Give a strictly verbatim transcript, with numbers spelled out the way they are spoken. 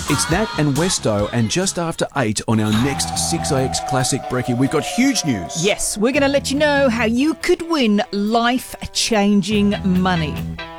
It's Nat and Westo, and just after eight on our next six A X Classic Brekkie, we've got huge news. Yes, we're going to let you know how you could win life-changing money.